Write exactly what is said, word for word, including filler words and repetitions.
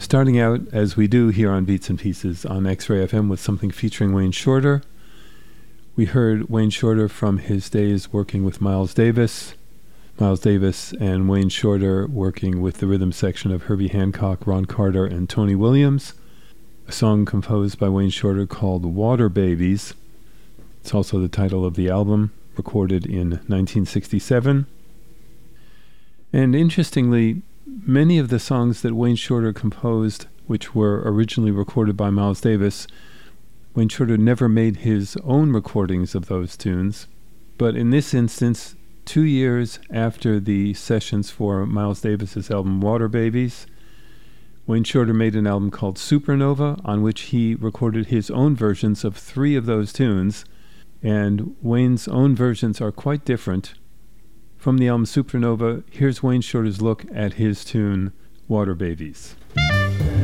Starting out, as we do here on Beats and Pieces on X-Ray F M, with something featuring Wayne Shorter. We heard Wayne Shorter from his days working with Miles Davis. Miles Davis and Wayne Shorter working with the rhythm section of Herbie Hancock, Ron Carter, and Tony Williams. A song composed by Wayne Shorter called Water Babies. It's also the title of the album, recorded in nineteen sixty-seven. And interestingly, many of the songs that Wayne Shorter composed, which were originally recorded by Miles Davis, Wayne Shorter never made his own recordings of those tunes. But in this instance, two years after the sessions for Miles Davis's album Water Babies, Wayne Shorter made an album called Supernova, on which he recorded his own versions of three of those tunes. And Wayne's own versions are quite different. From the album Supernova, here's Wayne Shorter's look at his tune, Water Babies.